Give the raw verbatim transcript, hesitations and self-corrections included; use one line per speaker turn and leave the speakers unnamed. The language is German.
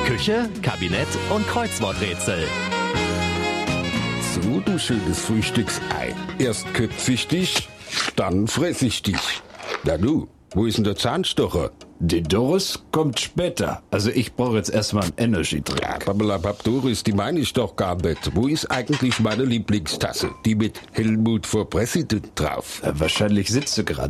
Küche, Kabinett und Kreuzworträtsel.
So, du schönes Frühstücksei. Erst köpf ich dich, dann fress ich dich. Na du, wo ist denn der Zahnstocher?
Die Doris kommt später. Also ich brauche jetzt erstmal einen Energy-Drink.
Ja, Babbelabab Doris, die meine ich doch gar nicht. Wo ist eigentlich meine Lieblingstasse? Die mit Helmut for President drauf.
Äh, wahrscheinlich sitzt du gerade